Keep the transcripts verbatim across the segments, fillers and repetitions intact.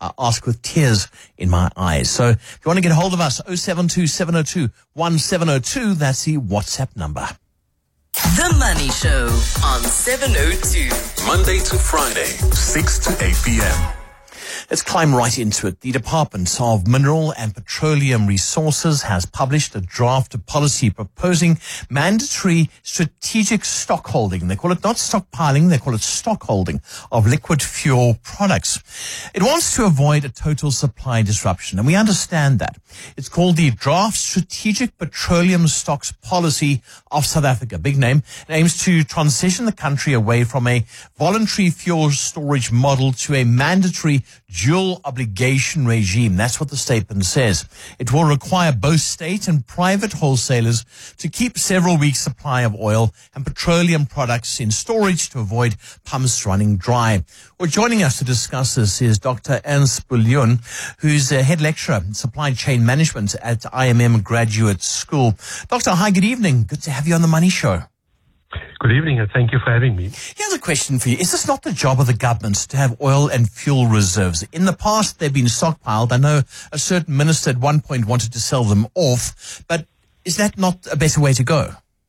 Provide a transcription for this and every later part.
I ask with tears in my eyes. So if you want to get hold of us, oh seven two, seven oh two, one seven oh two, that's the WhatsApp number. The Money Show on seven oh two. Monday to Friday, six to eight p.m. Let's climb right into it. The Department of Mineral and Petroleum Resources has published a draft of policy proposing mandatory strategic stockholding. They call it not stockpiling, they call it stockholding of liquid fuel products. It wants to avoid a total supply disruption, and we understand that. It's called the Draft Strategic Petroleum Stocks Policy of South Africa. Big name. It aims to transition the country away from a voluntary fuel storage model to a mandatory dual obligation regime. That's what the statement says. It will require both state and private wholesalers to keep several weeks' supply of oil and petroleum products in storage to avoid pumps running dry. Well, joining us to discuss this is Doctor Ernst Bullion, who's a head lecturer in supply chain management at I M M Graduate School. Doctor, hi, good evening. Good to have you on the Money Show. Good evening, and thank you for having me. Here's a question for you. Is this not the job of the government to have oil and fuel reserves? In the past, they've been stockpiled. I know a certain minister at one point wanted to sell them off, but is that not a better way to go?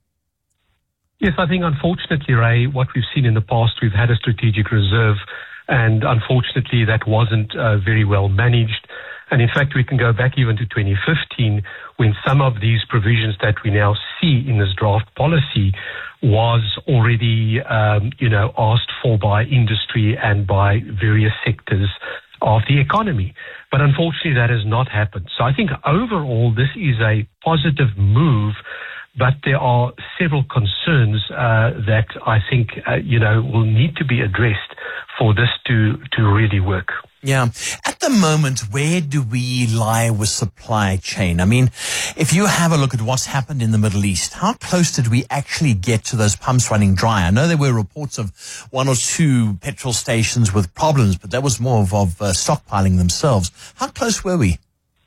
Yes, I think unfortunately, Ray, what we've seen in the past, we've had a strategic reserve, and unfortunately that wasn't uh, very well managed. And in fact, we can go back even to twenty fifteen, when some of these provisions that we now see in this draft policy was already, um, you know, asked for by industry and by various sectors of the economy. But unfortunately, that has not happened. So I think overall, this is a positive move, but there are several concerns uh, that I think, uh, you know, will need to be addressed for this to, to really work. Yeah. At the moment, where do we lie with supply chain? I mean, if you have a look at what's happened in the Middle East, how close did we actually get to those pumps running dry? I know there were reports of one or two petrol stations with problems, but that was more of, of uh, stockpiling themselves. How close were we?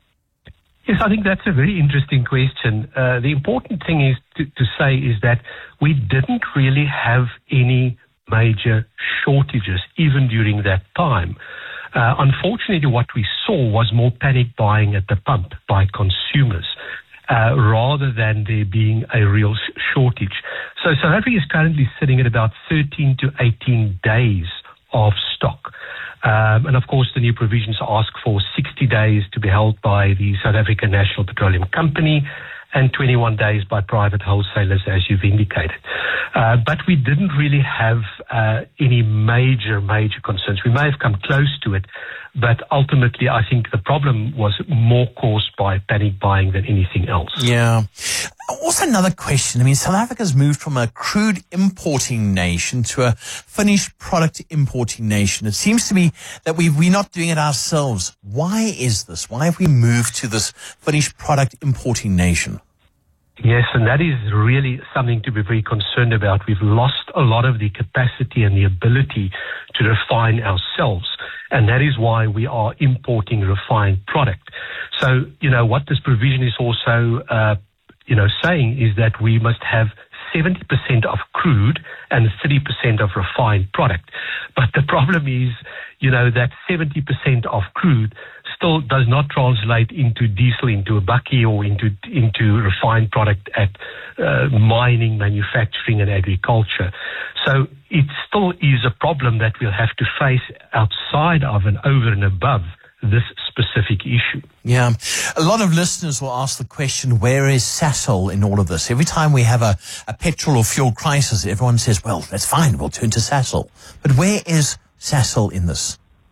Yes, I think that's a very interesting question. Uh, the important thing is to, to say is that we didn't really have any major shortages even during that time. Uh, unfortunately, what we saw was more panic buying at the pump by consumers, uh, rather than there being a real sh- shortage. So South Africa is currently sitting at about thirteen to eighteen days of stock. Um, and of course, the new provisions ask for sixty days to be held by the South African National Petroleum Company and twenty-one days by private wholesalers, as you've indicated. Uh, but we didn't really have uh, any major, major concerns. We may have come close to it, but ultimately I think the problem was more caused by panic buying than anything else. Yeah. Also another question. I mean, South Africa's moved from a crude importing nation to a finished product importing nation. It seems to me that we, we're not doing it ourselves. Why is this? Why have we moved to this finished product importing nation? Yes, and that is really something to be very concerned about. We've lost a lot of the capacity and the ability to refine ourselves, and that is why we are importing refined product. So, you know, what this provision is also, uh, you know, saying is that we must have seventy percent of crude and thirty percent of refined product. But the problem is, you know, that seventy percent of crude still does not translate into diesel, into a bakkie, or into into refined product at uh, mining, manufacturing, and agriculture. So it still is a problem that we'll have to face outside of and over and above this specific issue. Yeah. A lot of listeners will ask the question, where is Sasol in all of this? Every time we have a, a petrol or fuel crisis, everyone says, well, that's fine, we'll turn to Sasol. But where is Sasol in this?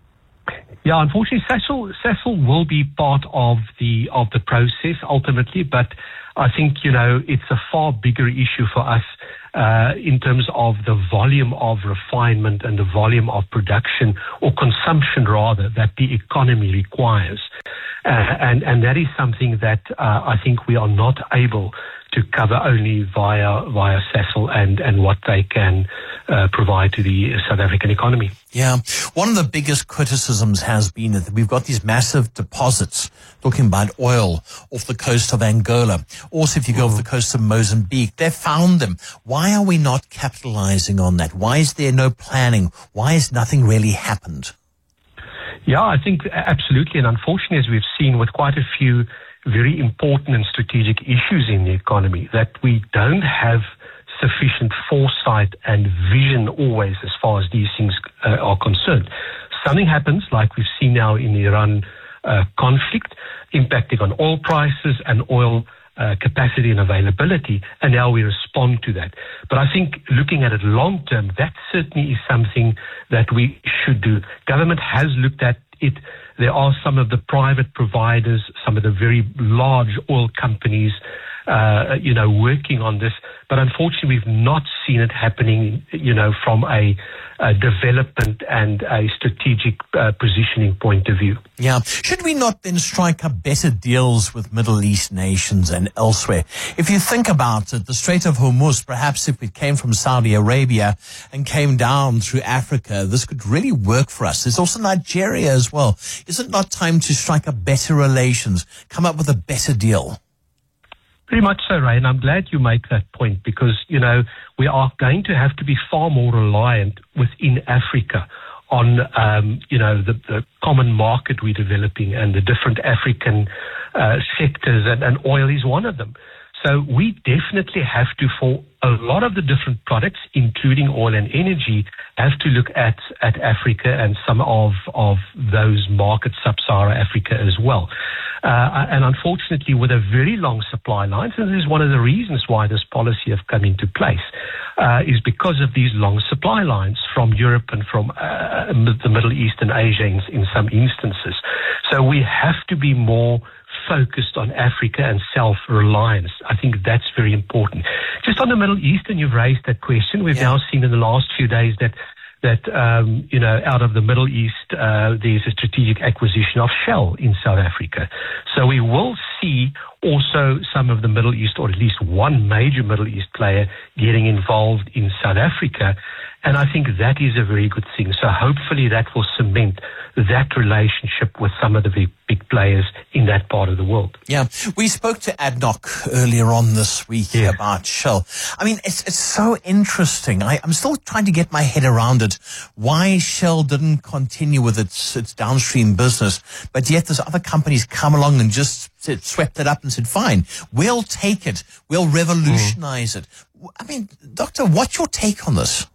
Yeah, unfortunately, Sasol, Sasol will be part of the of the process ultimately, but I think, you know, it's a far bigger issue for us uh, in terms of the volume of refinement and the volume of production, or consumption rather, that the economy requires. Uh, and, and that is something that uh, I think we are not able to cover only via via Sasol and, and what they can uh, provide to the South African economy. Yeah. One of the biggest criticisms has been that we've got these massive deposits, talking about oil, off the coast of Angola. Also, if you go off the coast of Mozambique, they've found them. Why are we not capitalizing on that? Why is there no planning? Why has nothing really happened? Yeah, I think absolutely. And unfortunately, as we've seen with quite a few very important and strategic issues in the economy, that we don't have sufficient foresight and vision always as far as these things uh, are concerned. Something happens, like we've seen now in the Iran uh, conflict, impacting on oil prices and oil uh, capacity and availability, and now we respond to that. But I think looking at it long term, that certainly is something that we should do. Government has looked at it. There are some of the private providers, some of the very large oil companies, uh, you know, working on this. But unfortunately, we've not seen it happening, you know, from a, a development and a strategic uh, positioning point of view. Yeah. Should we not then strike up better deals with Middle East nations and elsewhere? If you think about it, the Strait of Hormuz, perhaps if it came from Saudi Arabia and came down through Africa, this could really work for us. There's also Nigeria as well. Is it not time to strike up better relations, come up with a better deal? Very much so, Ray, and I'm glad you make that point because, you know, we are going to have to be far more reliant within Africa on, um, you know, the, the common market we're developing and the different African uh, sectors, and, and oil is one of them. So we definitely have to, for a lot of the different products, including oil and energy, have to look at, at Africa and some of, of those markets, sub-Saharan Africa as well. Uh, and unfortunately, with a very long supply lines, and this is one of the reasons why this policy has come into place, uh, is because of these long supply lines from Europe and from uh, the Middle East and Asia in, in some instances. So we have to be more focused on Africa and self-reliance. I think that's very important. Just on the Middle East, and you've raised that question, we've yeah. now seen in the last few days that that, um, you know, out of the Middle East, uh, there's a strategic acquisition of Shell in South Africa. So we will see also some of the Middle East, or at least one major Middle East player, getting involved in South Africa. And I think that is a very good thing. So hopefully that will cement that relationship with some of the big, big players in that part of the world. Yeah. We spoke to Adnoc earlier on this week yeah. about Shell. I mean, it's it's so interesting. I, I'm still trying to get my head around it, why Shell didn't continue with its, its downstream business, but yet there's other companies come along and just said, swept it up and said, fine, we'll take it. We'll revolutionize mm. it. I mean, Doctor, what's your take on this?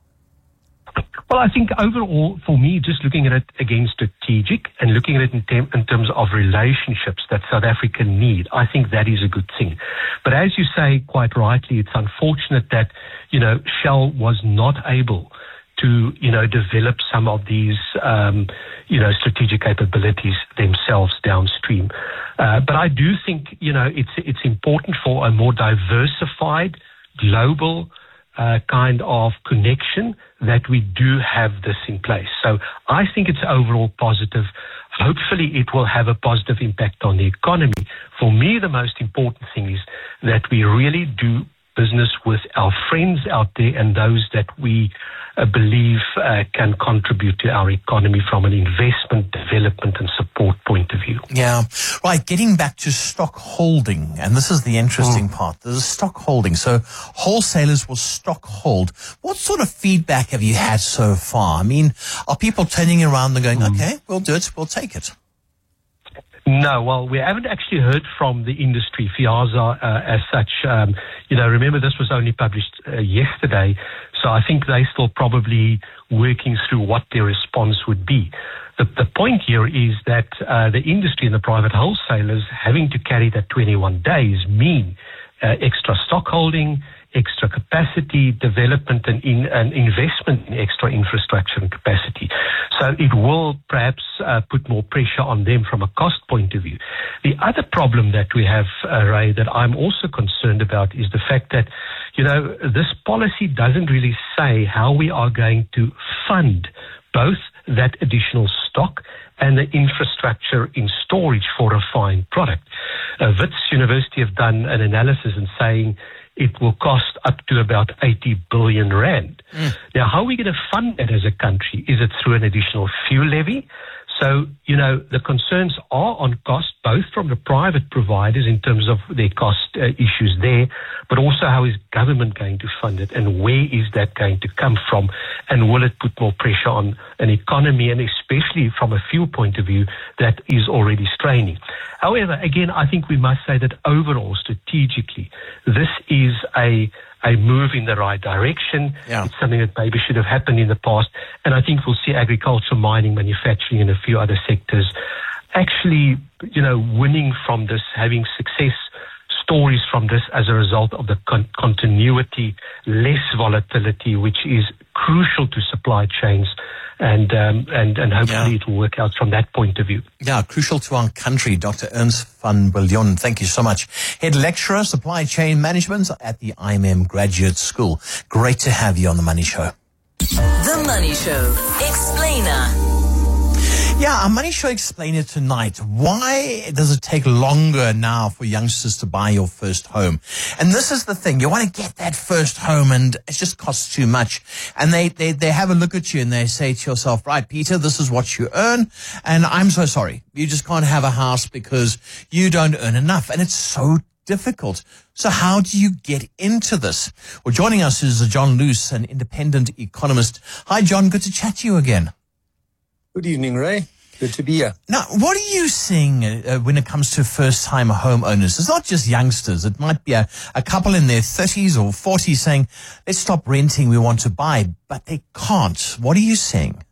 Well, I think overall, for me, just looking at it again strategic and looking at it in, tem- in terms of relationships that South Africa need, I think that is a good thing. But as you say quite rightly, it's unfortunate that, you know, Shell was not able to, you know, develop some of these, um, you know, strategic capabilities themselves downstream. Uh, but I do think, you know, it's it's important for a more diversified, global Uh, kind of connection that we do have this in place. So I think it's overall positive. Hopefully it will have a positive impact on the economy. For me, the most important thing is that we really do business with our friends out there and those that we uh, believe uh, can contribute to our economy from an investment, development and support point of view. Yeah. Right. Getting back to stock holding, and this is the interesting mm. part. There's stock holding. So wholesalers will stock hold. What sort of feedback have you had so far? I mean, are people turning around and going, mm. okay, we'll do it, we'll take it? No, well, we haven't actually heard from the industry, FIASA, uh, as such. Um, you know, remember this was only published uh, yesterday, so I think they're still probably working through what their response would be. The, the point here is that uh, the industry and the private wholesalers having to carry that twenty-one days mean uh, extra stock holding, extra capacity development and, in, and investment in extra infrastructure and capacity. So it will perhaps uh, put more pressure on them from a cost point of view. The other problem that we have, uh, Ray, that I'm also concerned about is the fact that, you know, this policy doesn't really say how we are going to fund both that additional stock and the infrastructure in storage for refined product. Uh, Wits University have done an analysis and saying it will cost up to about eighty billion rand. Mm. Now, how are we going to fund that as a country? Is it through an additional fuel levy? So, you know, the concerns are on cost, both from the private providers in terms of their cost uh, issues there, but also how is government going to fund it and where is that going to come from, and will it put more pressure on an economy, and especially from a fuel point of view that is already straining. However, again, I think we must say that overall, strategically, this is a a move in the right direction. Yeah. It's something that maybe should have happened in the past. And I think we'll see agriculture, mining, manufacturing, and a few other sectors actually, you know, winning from this, having success stories from this as a result of the con- continuity, less volatility, which is crucial to supply chains. And, um, and, and hopefully Yeah. it will work out from that point of view. Yeah, crucial to our country. Doctor Ernst van Biljon, thank you so much. Head lecturer, supply chain management at the I M M Graduate School. Great to have you on The Money Show. The Money Show Explainer. Yeah, our Money Show Explainer tonight. Why does it take longer now for youngsters to buy your first home? And this is the thing. You want to get that first home and it just costs too much. And they, they, they have a look at you and they say to yourself, right, Peter, this is what you earn. And I'm so sorry. You just can't have a house because you don't earn enough. And it's so difficult. So how do you get into this? Well, joining us is John Luce, an independent economist. Hi, John. Good to chat to you again. Good evening, Ray. Good to be here. Now, what are you seeing uh, when it comes to first-time homeowners? It's not just youngsters. It might be a, a couple in their thirties or forties saying, let's stop renting, we want to buy, but they can't. What are you seeing?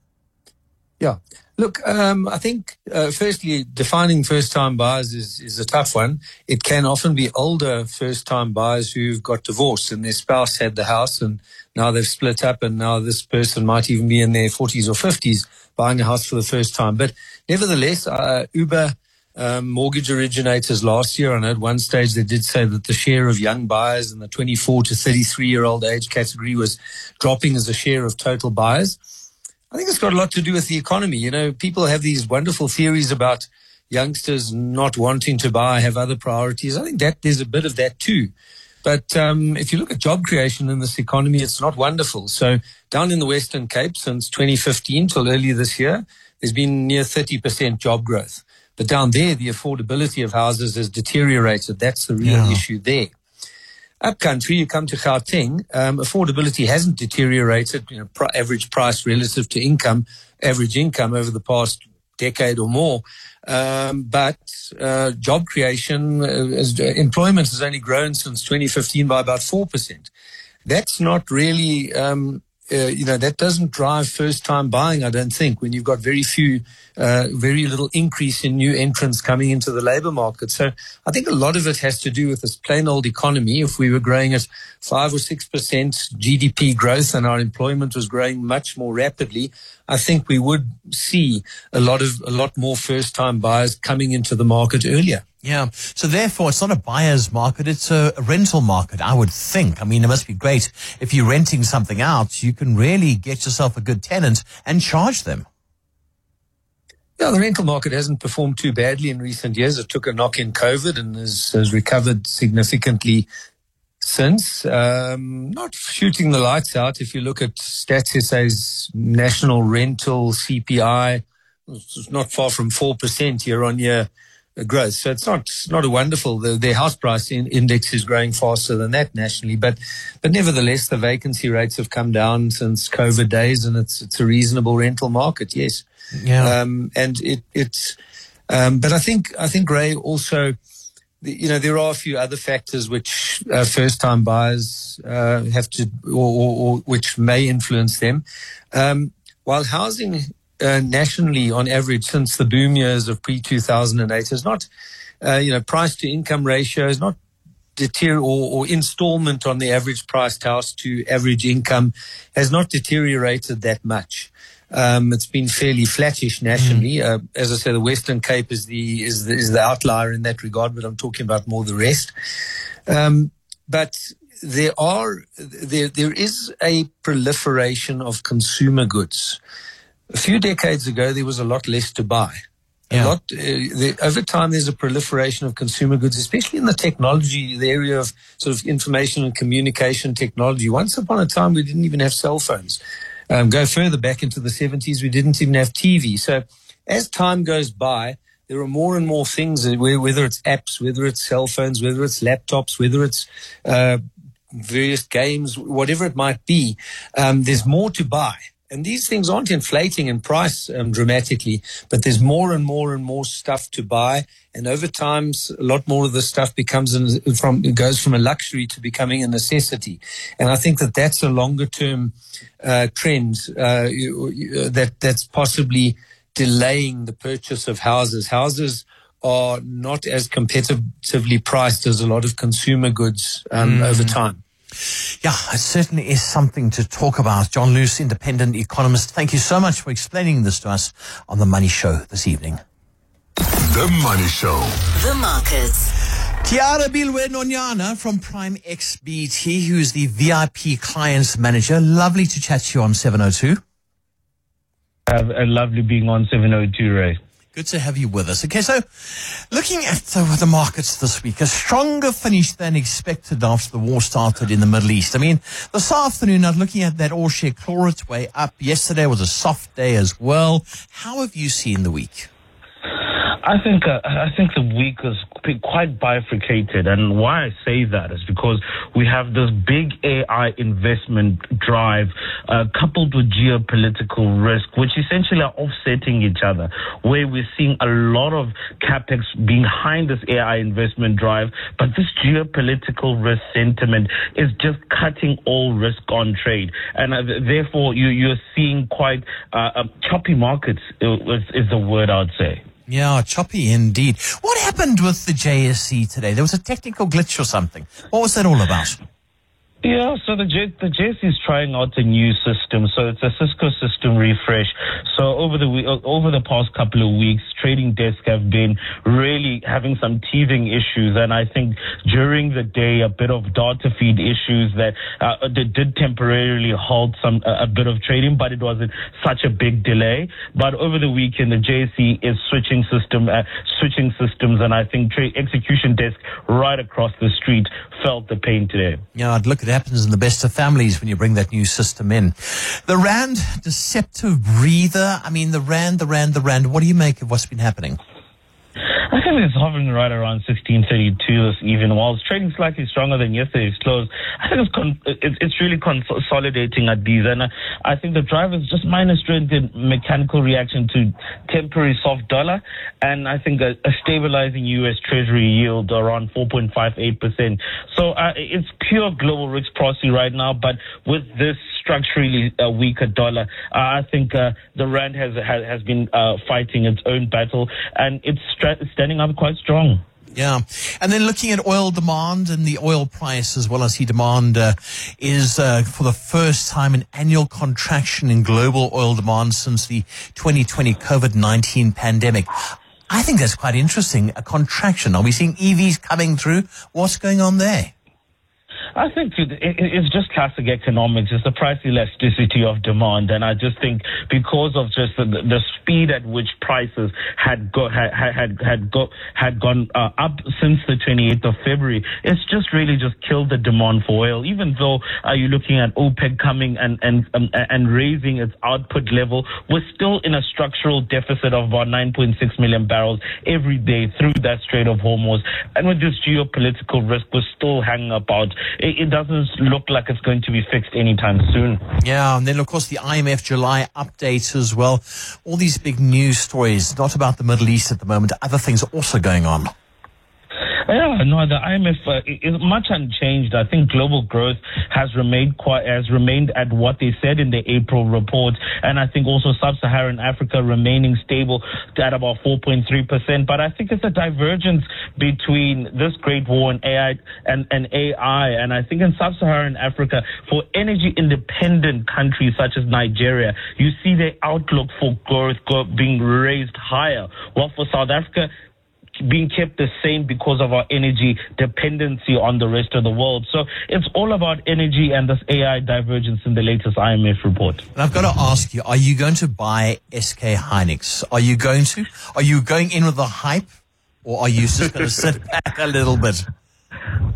Yeah. Look, um, I think, uh, firstly, defining first-time buyers is, is a tough one. It can often be older first-time buyers who've got divorced and their spouse had the house and now they've split up and now this person might even be in their forties or fifties buying a house for the first time. But nevertheless, uh, Uber um, mortgage originators last year, and at one stage they did say that the share of young buyers in the twenty-four to thirty-three-year-old age category was dropping as a share of total buyers. I think it's got a lot to do with the economy. You know, people have these wonderful theories about youngsters not wanting to buy, have other priorities. I think that there's a bit of that too. But um, if you look at job creation in this economy, it's not wonderful. So down in the Western Cape since twenty fifteen till earlier this year, there's been near thirty percent job growth. But down there, the affordability of houses has deteriorated. That's the real Yeah. issue there. Upcountry, you come to Gauteng, um, affordability hasn't deteriorated, you know, pr- average price relative to income, average income over the past decade or more. Um, but uh, job creation, uh, as, uh, employment has only grown since twenty fifteen by about four percent. That's not really, um, uh, you know, that doesn't drive first-time buying, I don't think, when you've got very few, uh, very little increase in new entrants coming into the labor market. So I think a lot of it has to do with this plain old economy. If we were growing at five or six percent G D P growth and our employment was growing much more rapidly, I think we would see a lot of, a lot more first-time buyers coming into the market earlier. Yeah. So therefore, it's not a buyer's market, it's a rental market, I would think. I mean, it must be great. If you're renting something out, you can really get yourself a good tenant and charge them. Yeah, the rental market hasn't performed too badly in recent years. It took a knock in COVID and has, has recovered significantly since. Um, not shooting the lights out. If you look at Stats S A's national rental C P I, it's not far from four percent year on year growth. So it's not, it's not a wonderful, the, their house price in, index is growing faster than that nationally. But, but nevertheless, the vacancy rates have come down since COVID days and it's, it's a reasonable rental market. Yes. Yeah. Um, and it, it's, um, but I think, I think Ray also, the, you know, there are a few other factors which uh, first time buyers, uh, have to, or, or, or which may influence them. Um, while housing, uh, nationally on average since the boom years of pre two thousand eight has not, uh, you know, price to income ratio is not deter or, or installment on the average priced house to average income has not deteriorated that much. Um, it's been fairly flattish nationally. Mm. Uh, as I say, the Western Cape is the, is the, is the outlier in that regard, but I'm talking about more the rest. Um, but there are, there, there is a proliferation of consumer goods. A few decades ago, there was a lot less to buy. Yeah. A lot, uh, the, over time, there's a proliferation of consumer goods, especially in the technology, the area of sort of information and communication technology. Once upon a time, we didn't even have cell phones. Um, go further back into the seventies, we didn't even have T V. So as time goes by, there are more and more things, whether it's apps, whether it's cell phones, whether it's laptops, whether it's uh, various games, whatever it might be, um, there's more to buy. And these things aren't inflating in price um, dramatically, but there's more and more and more stuff to buy. And over time, a lot more of the stuff becomes an, from it goes from a luxury to becoming a necessity. And I think that that's a longer term uh, trend uh, you, you, that that's possibly delaying the purchase of houses. Houses are not as competitively priced as a lot of consumer goods um, mm. over time. Yeah, it certainly is something to talk about. John Luce, independent economist, thank you so much for explaining this to us on The Money Show this evening. The Money Show. The markets. Tiara Bilwe-Nonyana from Prime X B T, who's the V I P Clients Manager. Lovely to chat to you on seven oh two. Uh, lovely being on seven oh two, Ray. Good to have you with us. Okay, so looking at the, the markets this week, a stronger finish than expected after the war started in the Middle East. I mean, this afternoon, I'm looking at that all-share claw its way up. Yesterday was a soft day as well. How have you seen the week? I think uh, I think the week is quite bifurcated, and why I say that is because we have this big A I investment drive uh, coupled with geopolitical risk, which essentially are offsetting each other, where we're seeing a lot of capex behind this A I investment drive, but this geopolitical risk sentiment is just cutting all risk on trade, and uh, therefore you, you're seeing quite uh, uh, choppy markets is, is the word I'd say. Yeah, choppy indeed. What happened with the J S E today? There was a technical glitch or something. What was that all about? Yeah, so the J- the J S E is trying out a new system. So it's a Cisco system refresh. So over the we- over the past couple of weeks, trading desks have been really having some teething issues, and I think during the day a bit of data feed issues that uh, that did temporarily halt some uh, a bit of trading, but it wasn't such a big delay. But over the weekend, the J S E is switching system uh, switching systems, and I think trade execution desk right across the street felt the pain today. Yeah, I'd look at it happens in the best of families when you bring that new system in. The Rand, deceptive breather. I mean, the Rand, the Rand, the Rand. What do you make of what's been happening? I think it's hovering right around sixteen thirty-two this evening. While it's trading slightly stronger than yesterday's close, I think it's con- it's, it's really consolidating at these. And uh, I think the driver is just minor strength in mechanical reaction to temporary soft dollar. And I think a, a stabilizing U S Treasury yield around four point five eight percent. So uh, it's pure global risk proxy right now. But with this structurally uh, weaker dollar, uh, I think uh, the Rand has, has, has been uh, fighting its own battle. And it's stra- standing up quite strong. Yeah. And then looking at oil demand and the oil price as well as the demand uh, is uh, for the first time an annual contraction in global oil demand since the twenty twenty COVID nineteen pandemic. I think that's quite interesting, a contraction. Are we seeing E Vs coming through? What's going on there? I think it's just classic economics. It's the price elasticity of demand, and I just think because of just the, the speed at which prices had go, had had had go, had gone uh, up since the twenty-eighth of February, it's just really just killed the demand for oil. Even though uh, you're looking at OPEC coming and and um, and raising its output level, we're still in a structural deficit of about nine point six million barrels every day through that Strait of Hormuz, and with this geopolitical risk, we're still hanging about. It doesn't look like it's going to be fixed anytime soon. Yeah, and then, of course, the I M F July update as well. All these big news stories, not about the Middle East at the moment, other things are also going on. Yeah, no, the I M F uh, is much unchanged. I think global growth has remained quite has remained at what they said in the April report, and I think also sub-Saharan Africa remaining stable at about four point three percent. But I think it's a divergence between this Great War and A I and, and A I, and I think in sub-Saharan Africa, for energy-independent countries such as Nigeria, you see the outlook for growth being raised higher, while for South Africa, being kept the same because of our energy dependency on the rest of the world. So it's all about energy and this A I divergence in the latest I M F report. And I've got to ask you, are you going to buy S K Hynix? Are you going to? Are you going in with the hype? Or are you just going to sit back a little bit?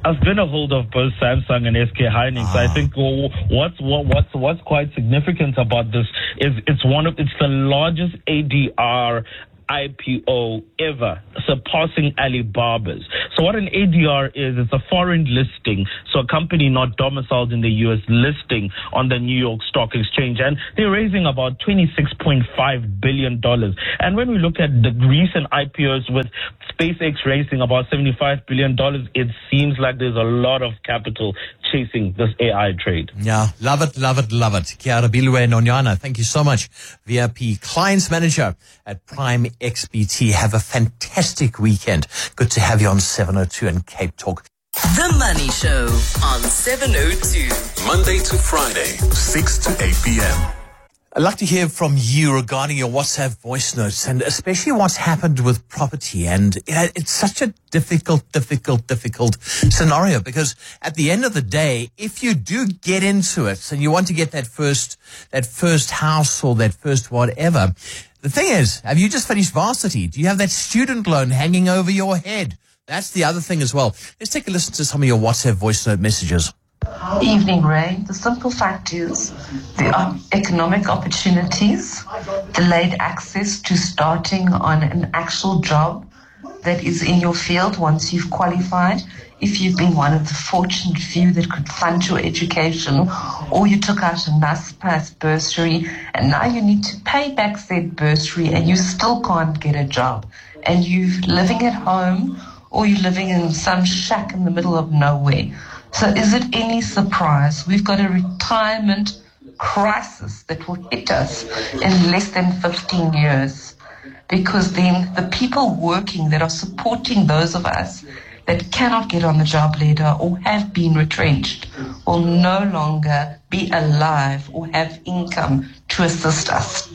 I've been a holder of both Samsung and S K Hynix. Ah. I think well, what's what, what's what's quite significant about this is it's one of it's the largest A D R I P O ever, surpassing Alibaba's. So what an A D R is, it's a foreign listing, so a company not domiciled in the U S listing on the New York Stock Exchange, and they're raising about twenty-six point five billion dollars. And when we look at the recent I P Os with SpaceX raising about seventy-five billion dollars, it seems like there's a lot of capital chasing this A I trade. Yeah, love it, love it, love it. Kiara Bilwe Nonyana, thank you so much. V I P Clients Manager at Prime X B T. Have a fantastic weekend. Good to have you on seven oh two and Cape Talk. The Money Show on seven oh two. Monday to Friday, six to eight p.m. I'd like to hear from you regarding your WhatsApp voice notes, and especially what's happened with property. And you know, it's such a difficult, difficult, difficult scenario, because at the end of the day, if you do get into it and you want to get that first, that first house or that first whatever, the thing is, have you just finished varsity? Do you have that student loan hanging over your head? That's the other thing as well. Let's take a listen to some of your WhatsApp voice note messages. Evening, Ray. The simple fact is the um, economic opportunities, delayed access to starting on an actual job that is in your field once you've qualified, if you've been one of the fortunate few that could fund your education, or you took out a NASPAS bursary and now you need to pay back said bursary and you still can't get a job, and you're living at home or you're living in some shack in the middle of nowhere. So is it any surprise we've got a retirement crisis that will hit us in less than fifteen years? Because then the people working that are supporting those of us that cannot get on the job ladder or have been retrenched will no longer be alive or have income to assist us.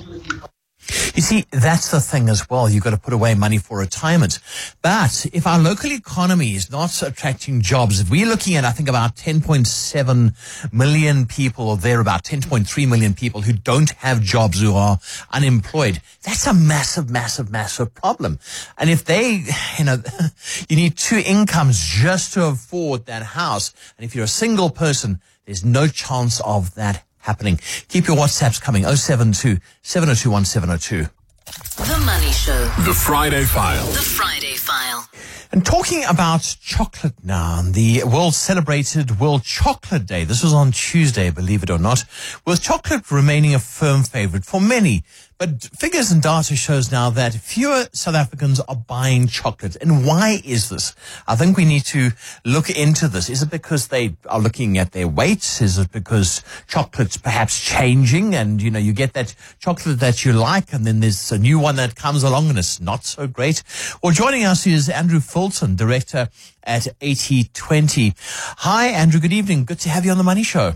You see, that's the thing as well. You've got to put away money for retirement. But if our local economy is not attracting jobs, if we're looking at, I think, about ten point seven million people, or there about ten point three million people who don't have jobs, who are unemployed, that's a massive, massive, massive problem. And if they, you know, you need two incomes just to afford that house. And if you're a single person, there's no chance of that happening. Keep your WhatsApps coming. oh seven two, seven oh two one seven oh two. The Money Show. The Friday File. The Friday File. And talking about chocolate now, the world celebrated World Chocolate Day. This was on Tuesday, believe it or not, with chocolate remaining a firm favorite for many. But figures and data shows now that fewer South Africans are buying chocolate. And why is this? I think we need to look into this. Is it because they are looking at their weights? Is it because chocolate's perhaps changing and, you know, you get that chocolate that you like and then there's a new one that comes along and it's not so great? Well, joining us is Andrew Fulton, director at eighty twenty. Hi, Andrew. Good evening. Good to have you on The Money Show.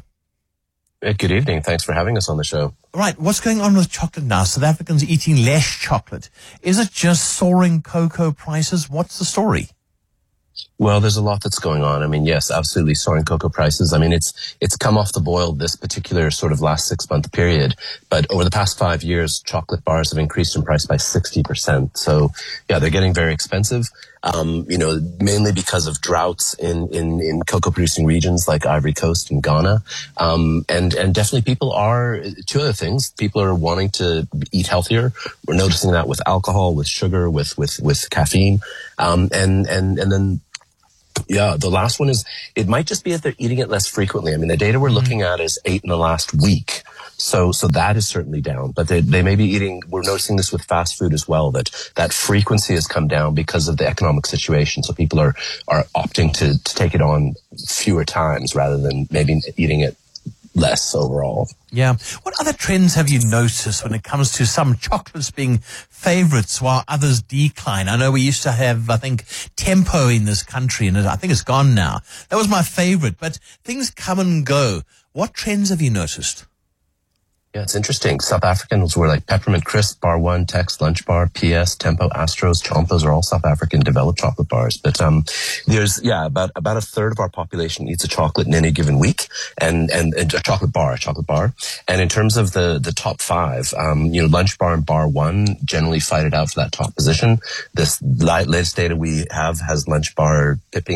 Good evening. Thanks for having us on the show. Right. What's going on with chocolate now? South Africans eating less chocolate. Is it just soaring cocoa prices? What's the story? Well, there's a lot that's going on. I mean, yes, absolutely soaring cocoa prices. I mean, it's it's come off the boil this particular sort of last six-month period. But over the past five years, chocolate bars have increased in price by sixty percent. So, yeah, they're getting very expensive, um, you know, mainly because of droughts in, in, in cocoa-producing regions like Ivory Coast and Ghana. Um, and, and definitely people are, two other things, people are wanting to eat healthier. We're noticing that with alcohol, with sugar, with, with, with caffeine. Um, and, and, and then, yeah, the last one is, it might just be that they're eating it less frequently. I mean, the data we're mm-hmm. looking at is eight in the last week. So, so that is certainly down, but they, they may be eating, we're noticing this with fast food as well, that, that frequency has come down because of the economic situation. So people are, are opting to, to take it on fewer times rather than maybe eating it less overall. Yeah. What other trends have you noticed when it comes to some chocolates being favorites while others decline? I know we used to have, I think, Tempo in this country, and I think it's gone now. That was my favorite, but things come and go. What trends have you noticed? Yeah, it's interesting. South Africans were like Peppermint Crisp, Bar One, Tex, Lunch Bar, P S, Tempo, Astros, Chompos are all South African developed chocolate bars. But um, there's yeah, about about a third of our population eats a chocolate in any given week, and and, and a chocolate bar, a chocolate bar. And in terms of the the top five, um, you know, Lunch Bar and Bar One generally fight it out for that top position. This latest data we have has Lunch Bar pipping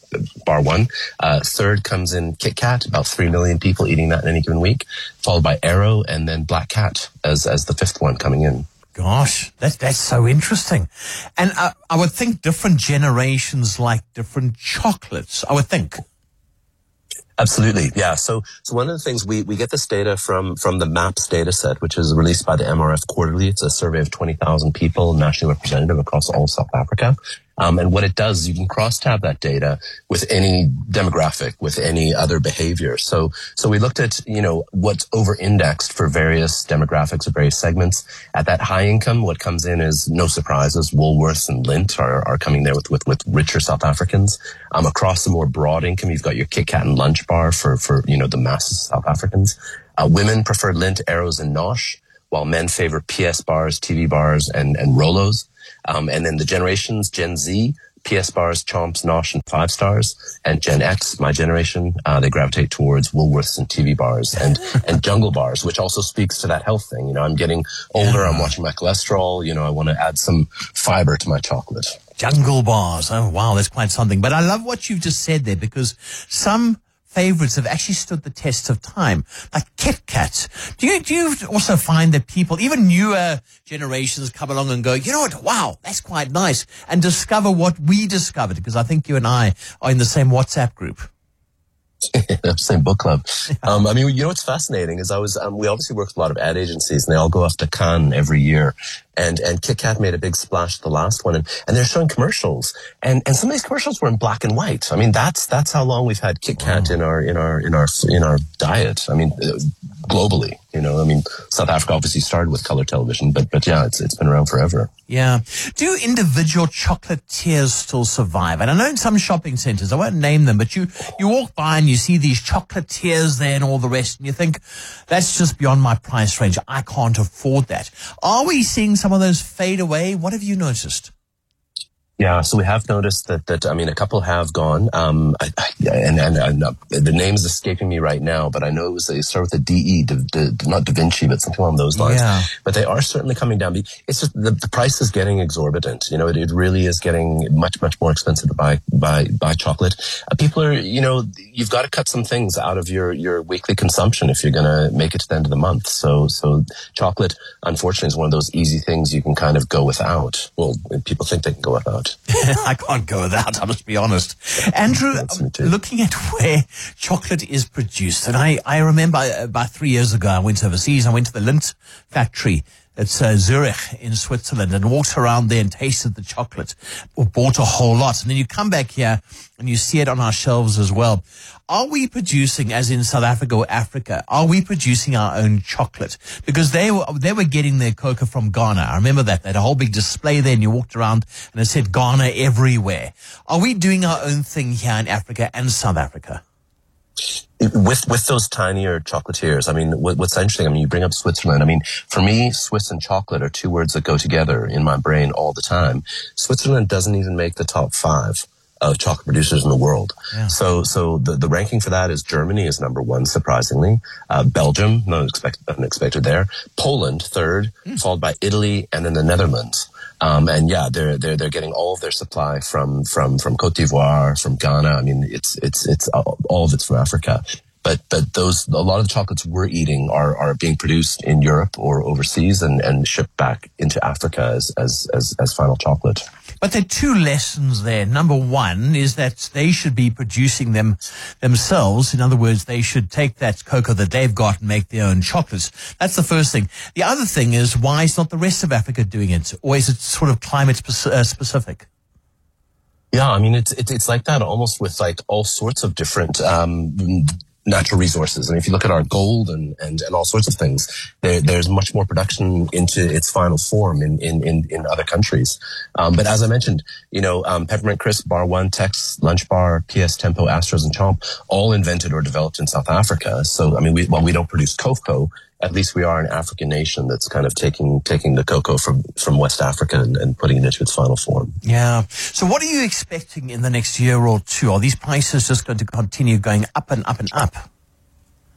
bar one. Uh, third comes in Kit Kat, about three million people eating that in any given week, followed by Aero, and then Black Cat as as the fifth one coming in. Gosh, that's, that's so interesting. And uh, I would think different generations like different chocolates, I would think. Absolutely, yeah. So, so one of the things we, we get this data from, from the MAPS data set, which is released by the M R F quarterly. It's a survey of twenty thousand people, nationally representative across all South Africa. Um, and what it does is you can cross-tab that data with any demographic, with any other behavior. So, so we looked at, you know, what's over-indexed for various demographics or various segments. At that high income, what comes in is, no surprises, Woolworths and Lindt are, are coming there with, with, with richer South Africans. Um, across the more broad income, you've got your Kit Kat and Lunch Bar for, for, you know, the masses of South Africans. Uh, women prefer Lindt, Arrows, and Nosh, while men favor P S bars, T V bars, and, and Rolos. Um, and then the generations, Gen Z, P S bars, Chomps, Nosh, and Five Stars. And Gen X, my generation, uh, they gravitate towards Woolworths and T V bars and, and Jungle bars, which also speaks to that health thing. You know, I'm getting older, I'm watching my cholesterol, you know, I want to add some fiber to my chocolate. Jungle bars. Oh, wow, that's quite something. But I love what you've just said there, because some favorites have actually stood the test of time, like Kit Kat. Do you, do you also find that people, even newer generations, come along and go, you know what, wow, that's quite nice, and discover what we discovered? Because I think you and I are in the same WhatsApp group. Same book club. Um, I mean, you know what's fascinating is I was, um, we obviously work with a lot of ad agencies, and they all go off to Cannes every year. And, and Kit Kat made a big splash the last one, and, and they're showing commercials. And, and some of these commercials were in black and white. I mean, that's, that's how long we've had Kit Kat wow. in our, in our, in our, in our diet. I mean, uh, globally, you know, I mean, South Africa obviously started with color television, but, but yeah, it's, it's been around forever. Yeah. Do individual chocolatiers still survive? And I know in some shopping centers, I won't name them, but you, you walk by and you see these chocolatiers there and all the rest, and you think, that's just beyond my price range. I can't afford that. Are we seeing some of those fade away? What have you noticed? Yeah, so we have noticed that, that I mean, a couple have gone, um, I, I, and, and, and uh, the name is escaping me right now, but I know it was, they start with a D E, D, D, not Da Vinci, but something along those lines. Yeah. But they are certainly coming down. It's just, the, the price is getting exorbitant. You know, it, it really is getting much, much more expensive to buy, buy, buy chocolate. Uh, people are, you know, you've got to cut some things out of your, your weekly consumption if you're going to make it to the end of the month. So, so chocolate, unfortunately, is one of those easy things you can kind of go without. Well, people think they can go without. I can't go without, I must be honest. Andrew, looking at where chocolate is produced, and I, I remember about three years ago, I went overseas, I went to the Lindt factory. It's uh, Zurich in Switzerland, and walked around there and tasted the chocolate, or bought a whole lot. And then you come back here and you see it on our shelves as well. Are we producing, as in South Africa or Africa, are we producing our own chocolate? Because they were, they were getting their cocoa from Ghana. I remember that. They had a whole big display there, and you walked around and it said Ghana everywhere. Are we doing our own thing here in Africa and South Africa? With with those tinier chocolatiers, I mean, what, what's interesting, I mean, you bring up Switzerland. I mean, for me, Swiss and chocolate are two words that go together in my brain all the time. Switzerland doesn't even make the top five of chocolate producers in the world. Yeah. So so the, the ranking for that is Germany is number one, surprisingly. Uh, Belgium, not expected, unexpected there. Poland, third, mm. followed by Italy, and then the Netherlands. Um, and yeah, they're, they're, they're getting all of their supply from, from, from Cote d'Ivoire, from Ghana. I mean, it's, it's, it's all of it's from Africa. But, but those, a lot of the chocolates we're eating are, are being produced in Europe or overseas and, and shipped back into Africa as, as, as, as final chocolate. But there are two lessons there. Number one is that they should be producing them themselves. In other words, they should take that cocoa that they've got and make their own chocolates. That's the first thing. The other thing is, why is not the rest of Africa doing it? Or is it sort of climate speci- uh, specific? Yeah, I mean, it's, it's, it's like that almost with like all sorts of different, um, natural resources. And if you look at our gold and, and, and all sorts of things, there, there's much more production into its final form in, in, in, in other countries. Um, but as I mentioned, you know, um, Peppermint Crisp, Bar One, Tex, Lunch Bar, P S Tempo, Astros, and Chomp, all invented or developed in South Africa. So, I mean, we, while we don't produce cocoa, at least we are an African nation that's kind of taking taking the cocoa from, from West Africa and, and putting it into its final form. Yeah. So what are you expecting in the next year or two? Are these prices just going to continue going up and up and up?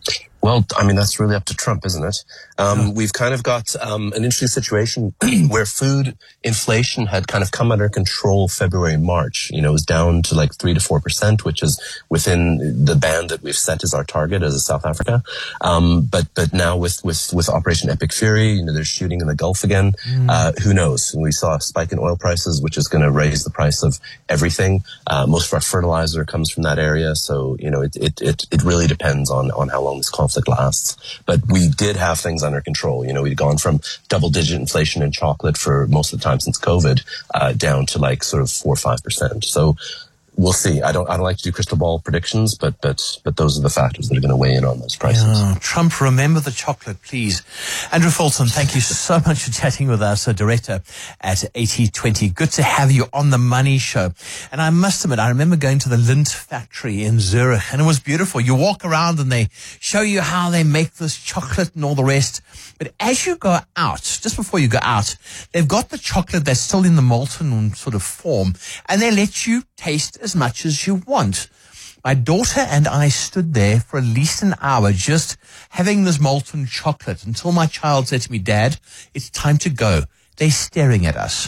Well, I mean, that's really up to Trump, isn't it? Um, yeah. We've kind of got um, an interesting situation where food inflation had kind of come under control February, March. You know, it was down to like three to four percent, which is within the band that we've set as our target as a South Africa. Um, but but now with, with, with Operation Epic Fury, you know, they're shooting in the Gulf again. Mm. Uh, who knows? We saw a spike in oil prices, which is going to raise the price of everything. Uh, most of our fertilizer comes from that area. So, you know, it, it, it, it really depends on, on how long this conflict lasts. But we did have things under control. You know, we'd gone from double digit inflation in chocolate for most of the time since COVID, uh, down to like sort of four or five percent. So we'll see. I don't, I don't like to do crystal ball predictions, but, but, but those are the factors that are going to weigh in on those prices. Yeah, Trump, remember the chocolate, please. Andrew Fulton, thank you so much for chatting with us, a director at eighty twenty. Good to have you on the Money Show. And I must admit, I remember going to the Lindt factory in Zurich, and it was beautiful. You walk around and they show you how they make this chocolate and all the rest. But as you go out, just before you go out, they've got the chocolate that's still in the molten sort of form, and they let you taste as much as you want. My daughter and I stood there for at least an hour just having this molten chocolate until my child said to me, Dad, it's time to go. They're staring at us.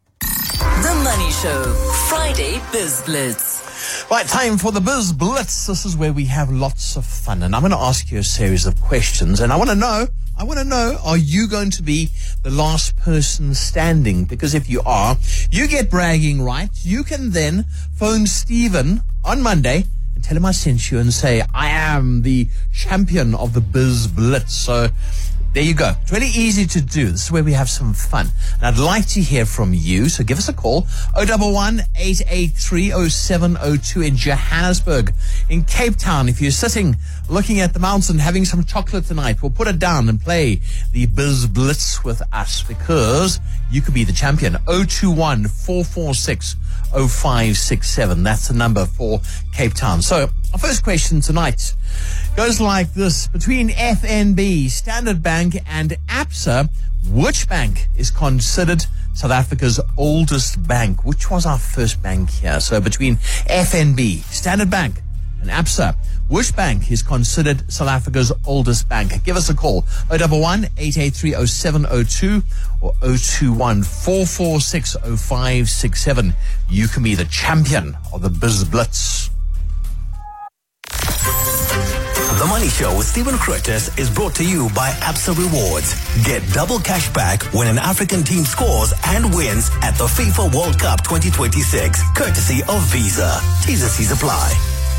The Money Show, Friday Biz Blitz. Right, time for the Biz Blitz. This is where we have lots of fun. And I'm going to ask you a series of questions. And I want to know, I want to know, are you going to be the last person standing? Because if you are, you get bragging rights. You can then phone Stephen on Monday and tell him I sent you and say, I am the champion of the Biz Blitz. So there you go. It's really easy to do. This is where we have some fun. And I'd like to hear from you. So give us a call. oh one one, eight eight three, oh seven oh two in Johannesburg. In Cape Town, if you're sitting looking at the mountain having some chocolate tonight, we'll put it down and play the Biz Blitz with us because you could be the champion. oh two one, four four six, oh five six seven. That's the number for Cape Town. So our first question tonight goes like this. Between F N B, Standard Bank, and Absa, which bank is considered South Africa's oldest bank? Which was our first bank here? So between F N B, Standard Bank, and Absa, which bank is considered South Africa's oldest bank? Give us a call. oh one one, eight eight three, oh seven oh two or oh two one, four four six, oh five six seven. You can be the champion of the Biz Blitz. The Money Show with Stephen Curtis is brought to you by Absa Rewards. Get double cash back when an African team scores and wins at the FIFA World Cup twenty twenty-six, courtesy of Visa. T's and C's apply.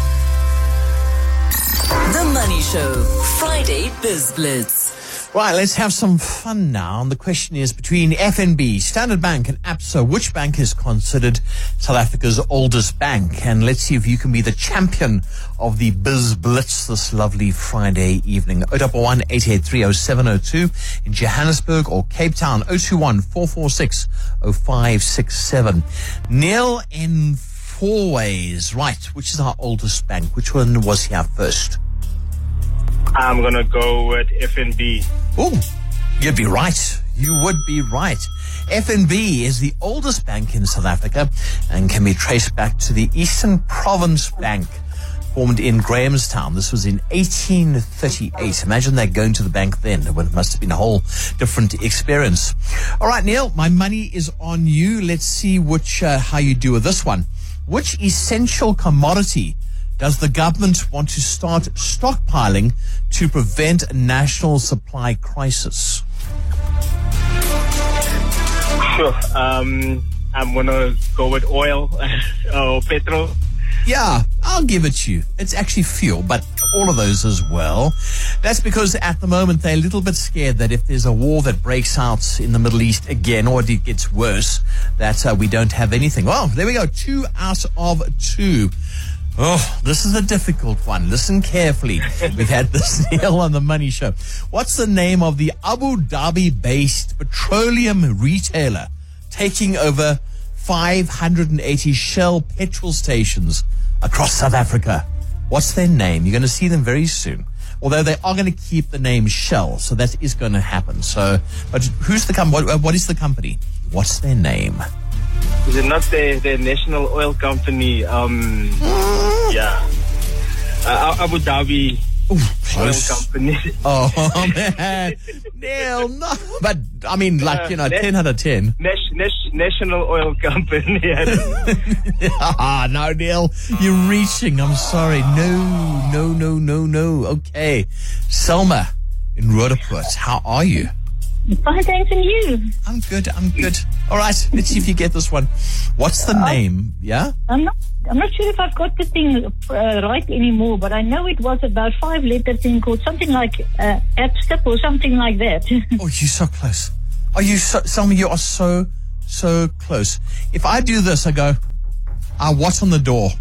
The Money Show, Friday Biz Blitz. Right, let's have some fun now. And the question is, between F N B, Standard Bank, and Absa, which bank is considered South Africa's oldest bank? And let's see if you can be the champion of the Biz Blitz this lovely Friday evening. oh one one, eight eight three, oh seven oh two in Johannesburg or Cape Town, oh two one, four four six, oh five six seven. Neil in Fourways. Right, which is our oldest bank? Which one was here first? I'm going to go with F N B. Oh, you'd be right. You would be right. F N B is the oldest bank in South Africa and can be traced back to the Eastern Province Bank, formed in Grahamstown. This was in eighteen thirty-eight. Imagine that going to the bank then. It must have been a whole different experience. All right, Neil, my money is on you. Let's see which uh, how you do with this one. Which essential commodity does the government want to start stockpiling to prevent a national supply crisis? Sure. Um, I'm going to go with oil or petrol. Yeah, I'll give it to you. It's actually fuel, but all of those as well. That's because at the moment they're a little bit scared that if there's a war that breaks out in the Middle East again, or it gets worse, that uh, we don't have anything. Well, there we go. Two out of two. Oh, this is a difficult one. Listen carefully. We've had this Neil on the Money Show. What's the name of the Abu Dhabi-based petroleum retailer taking over five hundred eighty Shell petrol stations across South Africa? What's their name? You're going to see them very soon. Although they are going to keep the name Shell, so that is going to happen. So, but who's the com- what, what is the company? What's their name? Is it not the, the national oil company? Um, yeah. Uh, Abu Dhabi Ooh, oil close. company. Oh, man. Neil, no. But, I mean, like, you know, Uh, ten out of ten. Nas- Nas- National Oil Company. Ah, no, Neil. You're reaching. I'm sorry. No, no, no, no, no. Okay. Selma in Roodepoort, how are you? Fine, thanks, and you? I'm good. I'm good. All right. Let's see if you get this one. What's the name? Yeah? I'm not. I'm not sure if I've got the thing uh, right anymore, but I know it was about five letter thing called something like uh, Appstep or something like that. Oh, you're so close. Are you so, Selma, you are so, so close. If I do this, I go, ah, what's on the door?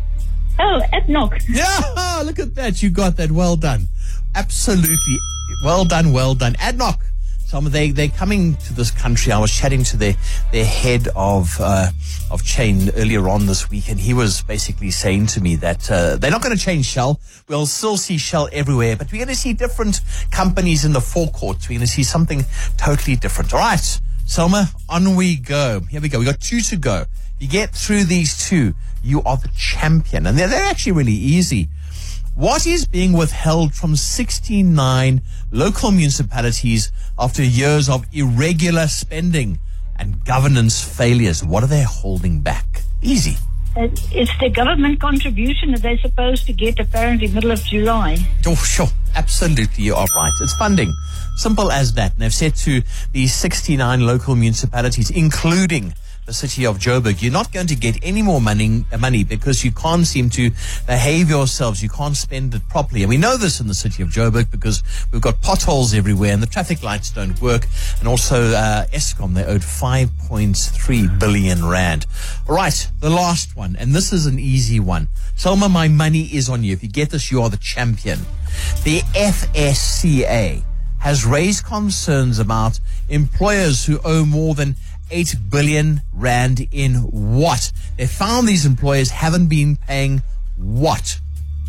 Oh, AppNock. Yeah, look at that. You got that. Well done. Absolutely. Well done, well done. ADNOC. Some of they they're coming to this country. I was chatting to their their head of uh, of chain earlier on this week, and he was basically saying to me that uh, they're not going to change Shell. We'll still see Shell everywhere, but we're going to see different companies in the forecourt. We're going to see something totally different. All right, Selma, on we go. Here we go. We got two to go. You get through these two, you are the champion, and they're they're actually really easy. What is being withheld from sixty-nine local municipalities after years of irregular spending and governance failures? What are they holding back? Easy. Uh, it's the government contribution that they're supposed to get apparently middle of July. Oh, sure. Absolutely, you are right. It's funding. Simple as that. And they've said to the sixty-nine local municipalities, including the city of Joburg, you're not going to get any more money, money because you can't seem to behave yourselves. You can't spend it properly. And we know this in the city of Joburg because we've got potholes everywhere and the traffic lights don't work. And also uh, Eskom, they owed five point three billion rand. All right, the last one. And this is an easy one. Selma, my money is on you. If you get this, you are the champion. The F S C A has raised concerns about employers who owe more than eight billion rand in what? They found these employers haven't been paying what?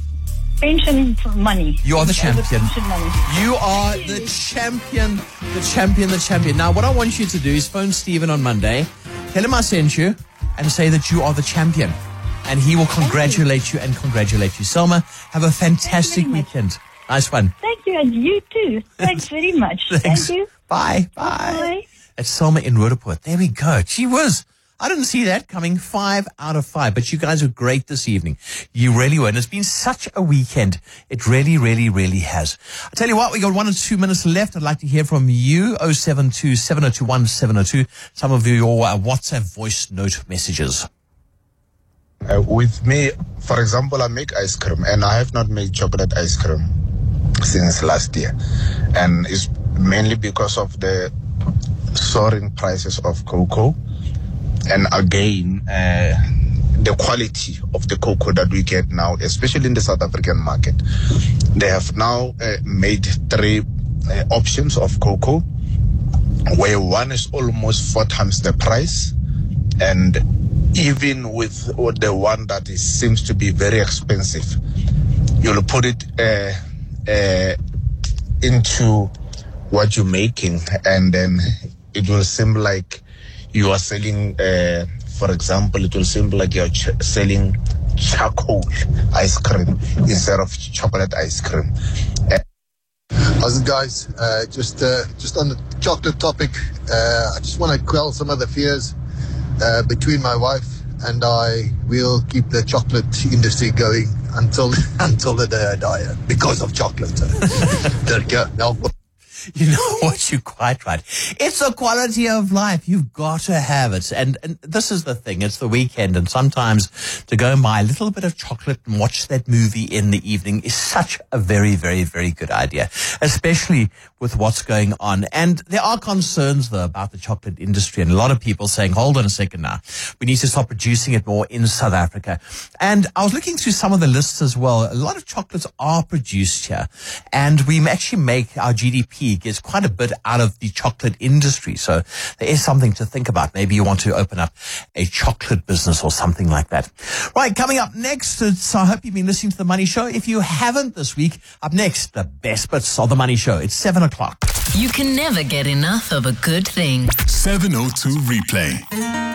Pension money. You are the champion. Pension money. You are the champion, the champion, the champion. Now, what I want you to do is phone Stephen on Monday, tell him I sent you, and say that you are the champion. And he will congratulate you and congratulate you. Selma, have a fantastic weekend. Nice one. Thank you, and you too. Thanks very much. Thanks. Thank you. Bye. Bye. Bye. It's Selma in Roodepoort. There we go. Gee whiz. I didn't see that coming. Five out of five. But you guys were great this evening. You really were. And it's been such a weekend. It really, really, really has. I tell you what, we got one or two minutes left. I'd like to hear from you. oh seven two, seven oh two one, seven oh two. Some of your uh, WhatsApp voice note messages. Uh, with me, for example, I make ice cream, and I have not made chocolate ice cream since last year. And it's mainly because of the soaring prices of cocoa, and again uh, the quality of the cocoa that we get now, especially in the South African market. They have now uh, made three uh, options of cocoa, where one is almost four times the price, and even with the one that is, seems to be very expensive, you'll put it uh, uh, into what you're making, and then it will seem like you are selling, uh, for example, it will seem like you're ch- selling charcoal ice cream instead of chocolate ice cream. Uh, How's it, guys? Uh, just uh, just on the chocolate topic, uh, I just want to quell some of the fears uh, between my wife and I. We'll keep the chocolate industry going until until the day I die because of chocolate. There you go. Now, You know what? You're quite right. It's a quality of life. You've got to have it. And, and this is the thing. It's the weekend. And sometimes to go and buy a little bit of chocolate and watch that movie in the evening is such a very, very, very good idea, especially with what's going on. And there are concerns, though, about the chocolate industry. And a lot of people saying, hold on a second now. We need to stop producing it more in South Africa. And I was looking through some of the lists as well. A lot of chocolates are produced here. And we actually make our G D P gets quite a bit out of the chocolate industry. So there is something to think about. Maybe you want to open up a chocolate business or something like that. Right, coming up next, it's, I hope you've been listening to The Money Show. If you haven't this week, up next, the best bits of The Money Show. It's seven o'clock. You can never get enough of a good thing. seven oh two Replay.